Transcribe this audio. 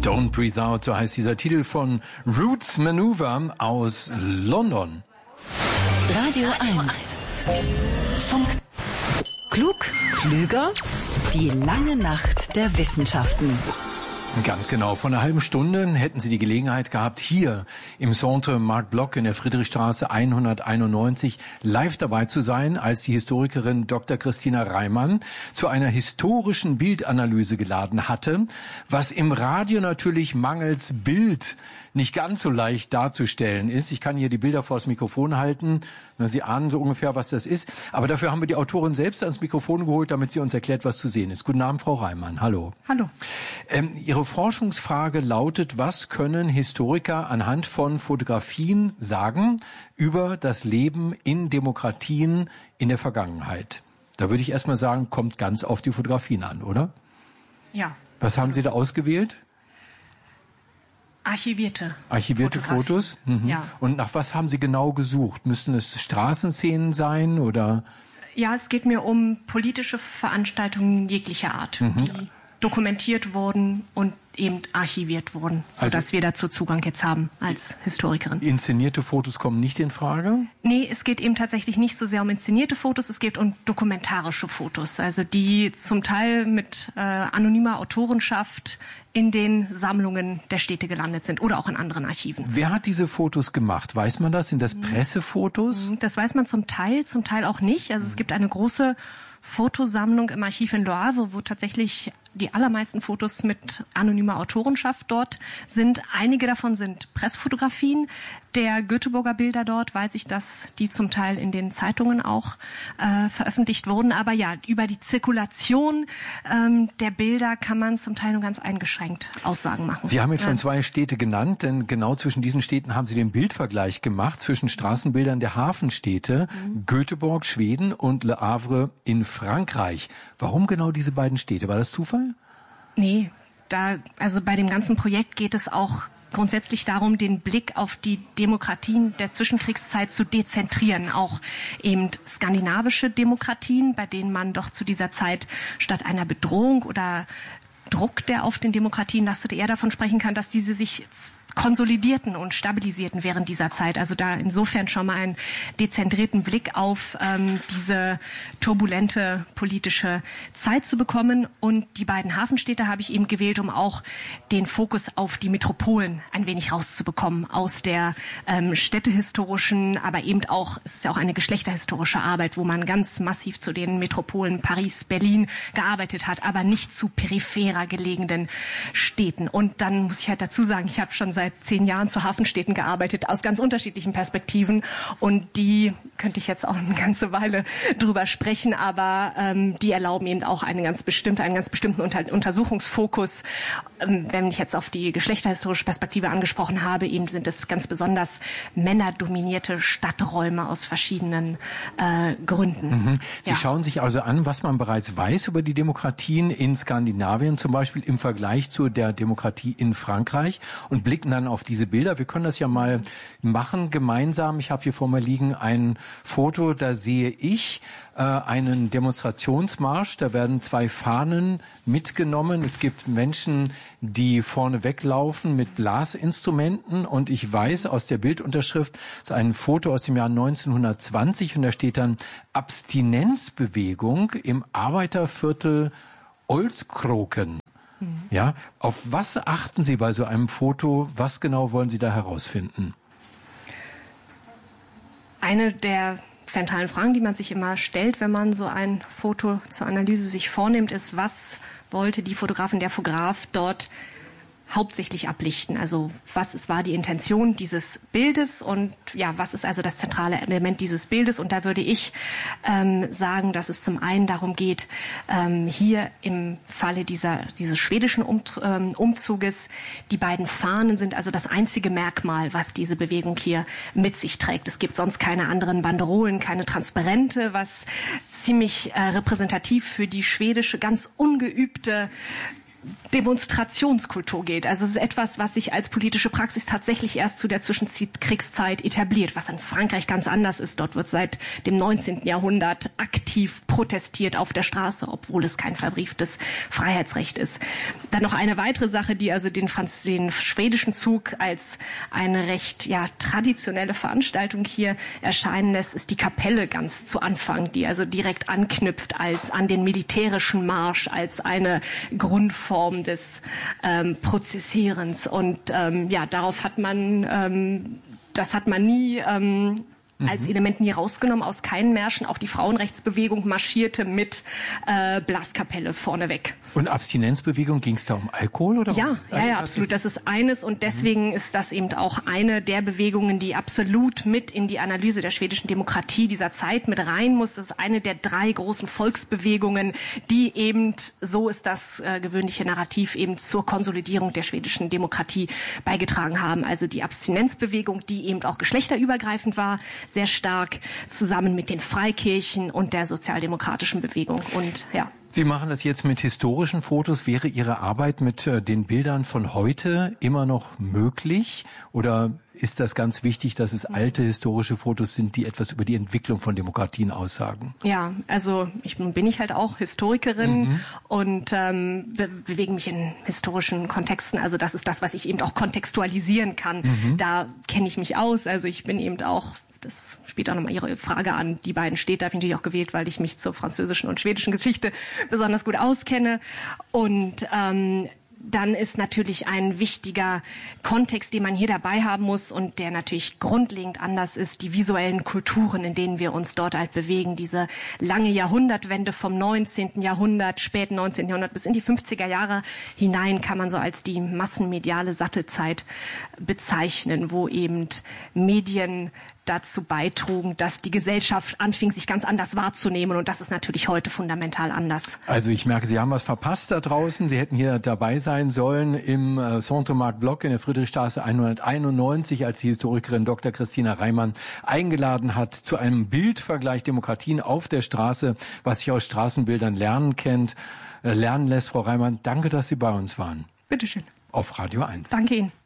Don't Breathe Out, so heißt dieser Titel von Roots Maneuver aus London. Radio 1. Funk. Klug, klüger, die lange Nacht der Wissenschaften. Ganz genau. Vor einer halben Stunde hätten Sie die Gelegenheit gehabt, hier im Centre Marc Bloch in der Friedrichstraße 191 live dabei zu sein, als die Historikerin Dr. Christina Reimann zu einer historischen Bildanalyse geladen hatte, was im Radio natürlich mangels Bild nicht ganz so leicht darzustellen ist. Ich kann hier die Bilder vor das Mikrofon halten. Sie ahnen so ungefähr, was das ist. Aber dafür haben wir die Autorin selbst ans Mikrofon geholt, damit sie uns erklärt, was zu sehen ist. Guten Abend, Frau Reimann. Hallo. Hallo. Ihre Forschungsfrage lautet, was können Historiker anhand von Fotografien sagen über das Leben in Demokratien in der Vergangenheit? Da würde ich erstmal sagen, kommt ganz auf die Fotografien an, oder? Ja. Was haben Sie da ausgewählt? Archivierte Fotos? Mhm. Ja. Und nach was haben Sie genau gesucht? Müssten es Straßenszenen sein oder? Ja, es geht mir um politische Veranstaltungen jeglicher Art, die dokumentiert wurden und eben archiviert wurden, sodass wir dazu Zugang jetzt haben als Historikerin. Inszenierte Fotos kommen nicht in Frage? Nee, es geht eben tatsächlich nicht so sehr um inszenierte Fotos, es geht um dokumentarische Fotos, also die zum Teil mit anonymer Autorenschaft in den Sammlungen der Städte gelandet sind oder auch in anderen Archiven. Wer hat diese Fotos gemacht? Weiß man das? Sind das Pressefotos? Das weiß man zum Teil auch nicht. Also es gibt eine große Fotosammlung im Archiv in Le Havre, wo tatsächlich die allermeisten Fotos mit anonymer Autorenschaft dort sind. Einige davon sind Pressfotografien der Göteborger Bilder dort, weiß ich, dass die zum Teil in den Zeitungen auch veröffentlicht wurden. Aber ja, über die Zirkulation der Bilder kann man zum Teil nur ganz eingeschränkt Aussagen machen. Sie haben jetzt schon zwei Städte genannt, denn genau zwischen diesen Städten haben Sie den Bildvergleich gemacht zwischen Straßenbildern der Hafenstädte Göteborg, Schweden und Le Havre in Frankreich. Warum genau diese beiden Städte? War das Zufall? Nee, also bei dem ganzen Projekt geht es auch grundsätzlich darum, den Blick auf die Demokratien der Zwischenkriegszeit zu dezentrieren. Auch eben skandinavische Demokratien, bei denen man doch zu dieser Zeit statt einer Bedrohung oder Druck, der auf den Demokratien lastete, eher davon sprechen kann, dass diese sich konsolidierten und stabilisierten während dieser Zeit. Also da insofern schon mal einen dezentrierten Blick auf diese turbulente politische Zeit zu bekommen. Und die beiden Hafenstädte habe ich eben gewählt, um auch den Fokus auf die Metropolen ein wenig rauszubekommen aus der städtehistorischen, aber eben auch, es ist ja auch eine geschlechterhistorische Arbeit, wo man ganz massiv zu den Metropolen Paris, Berlin gearbeitet hat, aber nicht zu peripherer gelegenen Städten. Und dann muss ich halt dazu sagen, ich habe schon seit 10 Jahren zu Hafenstädten gearbeitet, aus ganz unterschiedlichen Perspektiven. Und die könnte ich jetzt auch eine ganze Weile drüber sprechen, aber die erlauben eben auch einen ganz bestimmten Untersuchungsfokus. Wenn ich jetzt auf die geschlechterhistorische Perspektive angesprochen habe, eben sind es ganz besonders männerdominierte Stadträume aus verschiedenen Gründen. Sie schauen sich also an, was man bereits weiß über die Demokratien in Skandinavien, zum Beispiel im Vergleich zu der Demokratie in Frankreich, und blicken dann auf diese Bilder. Wir können das ja mal machen gemeinsam. Ich habe hier vor mir liegen ein Foto, da sehe ich einen Demonstrationsmarsch. Da werden 2 Fahnen mitgenommen. Es gibt Menschen, die vorne weglaufen mit Blasinstrumenten, und ich weiß aus der Bildunterschrift, das ist ein Foto aus dem Jahr 1920, und da steht dann Abstinenzbewegung im Arbeiterviertel Olskroken. Ja, auf was achten Sie bei so einem Foto? Was genau wollen Sie da herausfinden? Eine der zentralen Fragen, die man sich immer stellt, wenn man so ein Foto zur Analyse sich vornimmt, ist, was wollte die Fotografin, der Fotograf dort hauptsächlich ablichten? Also war die Intention dieses Bildes, und ja, was ist also das zentrale Element dieses Bildes? Und da würde ich sagen, dass es zum einen darum geht, hier im Falle dieses schwedischen Umzuges, die beiden Fahnen sind also das einzige Merkmal, was diese Bewegung hier mit sich trägt. Es gibt sonst keine anderen Banderolen, keine Transparente, was ziemlich repräsentativ für die schwedische, ganz ungeübte Demonstrationskultur geht. Also es ist etwas, was sich als politische Praxis tatsächlich erst zu der Zwischenkriegszeit etabliert, was in Frankreich ganz anders ist. Dort wird seit dem 19. Jahrhundert aktiv protestiert auf der Straße, obwohl es kein verbrieftes Freiheitsrecht ist. Dann noch eine weitere Sache, die also den schwedischen Zug als eine recht traditionelle Veranstaltung hier erscheinen lässt, ist die Kapelle ganz zu Anfang, die also direkt anknüpft als an den militärischen Marsch, als eine Grundform des Prozessierens. Und darauf hat man, das hat man nie als Element nie rausgenommen aus keinen Märschen. Auch die Frauenrechtsbewegung marschierte mit Blaskapelle vorneweg. Und Abstinenzbewegung, ging es da um Alkohol oder? Ja, absolut. Das ist eines und deswegen ist das eben auch eine der Bewegungen, die absolut mit in die Analyse der schwedischen Demokratie dieser Zeit mit rein muss. Das ist eine der 3 großen Volksbewegungen, die eben, so ist das gewöhnliche Narrativ, eben zur Konsolidierung der schwedischen Demokratie beigetragen haben. Also die Abstinenzbewegung, die eben auch geschlechterübergreifend war, sehr stark zusammen mit den Freikirchen und der sozialdemokratischen Bewegung. Und Sie machen das jetzt mit historischen Fotos. Wäre Ihre Arbeit mit den Bildern von heute immer noch möglich? Oder ist das ganz wichtig, dass es alte historische Fotos sind, die etwas über die Entwicklung von Demokratien aussagen? Ja, also bin ich halt auch Historikerin und bewege mich in historischen Kontexten. Also das ist das, was ich eben auch kontextualisieren kann. Da kenne ich mich aus. Also ich bin eben auch, das spielt auch nochmal Ihre Frage an, die beiden Städte habe ich natürlich auch gewählt, weil ich mich zur französischen und schwedischen Geschichte besonders gut auskenne. Und dann ist natürlich ein wichtiger Kontext, den man hier dabei haben muss und der natürlich grundlegend anders ist, die visuellen Kulturen, in denen wir uns dort halt bewegen. Diese lange Jahrhundertwende vom 19. Jahrhundert, späten 19. Jahrhundert bis in die 50er Jahre hinein kann man so als die massenmediale Sattelzeit bezeichnen, wo eben Medien dazu beitrugen, dass die Gesellschaft anfing, sich ganz anders wahrzunehmen. Und das ist natürlich heute fundamental anders. Also ich merke, Sie haben was verpasst da draußen. Sie hätten hier dabei sein sollen im Centre Marc Bloch in der Friedrichstraße 191, als die Historikerin Dr. Christina Reimann eingeladen hat zu einem Bildvergleich Demokratien auf der Straße, was sich aus Straßenbildern lernen lässt. Frau Reimann, danke, dass Sie bei uns waren. Bitteschön. Auf Radio 1. Danke Ihnen.